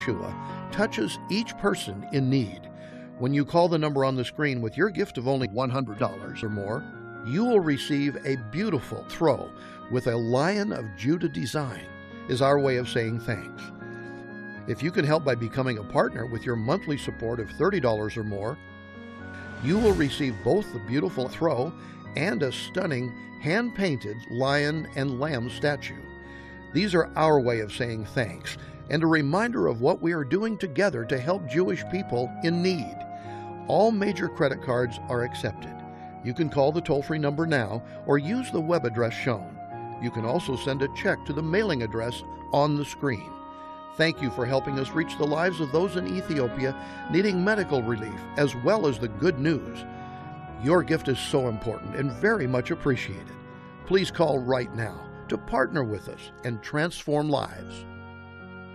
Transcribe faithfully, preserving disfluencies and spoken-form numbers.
Yeshua touches each person in need. When you call the number on the screen with your gift of only one hundred dollars or more, you will receive a beautiful throw with a Lion of Judah design, is our way of saying thanks. If you can help by becoming a partner with your monthly support of thirty dollars or more, you will receive both the beautiful throw and a stunning hand-painted lion and lamb statue. These are our way of saying thanks and a reminder of what we are doing together to help Jewish people in need. All major credit cards are accepted. You can call the toll-free number now or use the web address shown. You can also send a check to the mailing address on the screen. Thank you for helping us reach the lives of those in Ethiopia needing medical relief as well as the good news. Your gift is so important and very much appreciated. Please call right now to partner with us and transform lives.